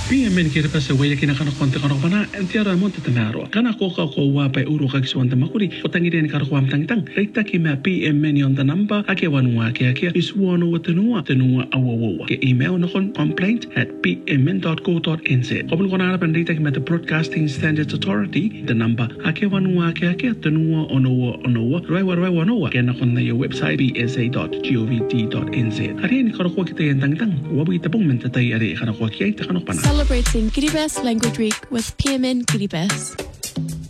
PMN kira pa sa waya kinakanakonte kanokana entiara monte tanaro kana ko wa pa uro kag suwanta makuri utangi den karakwam tangtang reita kima PMN on the number ake wanwa ke is wono watenua awawa ke email no complaint@pmn.co.nz kopun kona pan reita kima the Broadcasting Standards Authority the number ake wanwa ke tenua onowa raiwa ke na konna your website bsa.govt.nz ari ni karakwa kita tangtang wabi tapong mentatay ari karakwa kita kanokana. Celebrating Kiribati Language Week with PMN Kiribati.